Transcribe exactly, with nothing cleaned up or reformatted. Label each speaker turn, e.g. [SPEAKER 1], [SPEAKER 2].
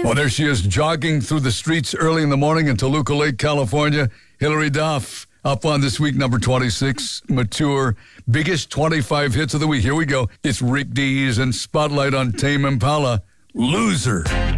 [SPEAKER 1] Well, there she is, jogging through the streets early in the morning in Toluca Lake, California. Hilary Duff up on this week, number twenty-six, Mature. Biggest twenty-five hits of the week. Here we go. It's Rick Dees and Spotlight on Tame Impala. Loser.